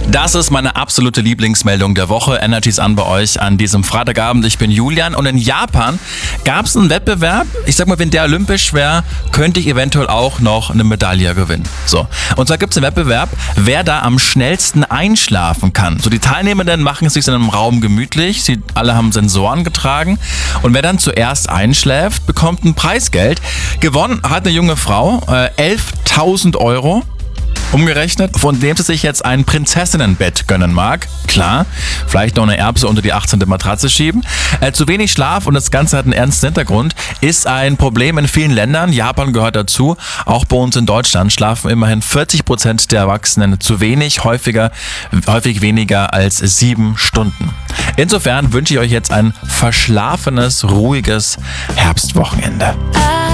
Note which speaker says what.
Speaker 1: Das ist meine absolute Lieblingsmeldung der Woche. Energy ist an bei euch an diesem Freitagabend. Ich bin Julian und in Japan gab es einen Wettbewerb. Ich sag mal, wenn der olympisch wäre, könnte ich eventuell auch noch eine Medaille gewinnen. So. Und zwar gibt es einen Wettbewerb, wer da am schnellsten einschlafen kann. So, die Teilnehmenden machen es sich in einem Raum gemütlich. Sie alle haben Sensoren getragen. Und wer dann zuerst einschläft, bekommt ein Preisgeld. Gewonnen hat eine junge Frau, 11.000 Euro. Umgerechnet, von dem sie sich jetzt ein Prinzessinnenbett gönnen mag. Klar, vielleicht noch eine Erbse unter die 18. Matratze schieben. Zu wenig Schlaf, und das Ganze hat einen ernsten Hintergrund, ist ein Problem in vielen Ländern. Japan gehört dazu. Auch bei uns in Deutschland schlafen immerhin 40% der Erwachsenen zu wenig, häufig weniger als 7 Stunden. Insofern wünsche ich euch jetzt ein verschlafenes, ruhiges Herbstwochenende.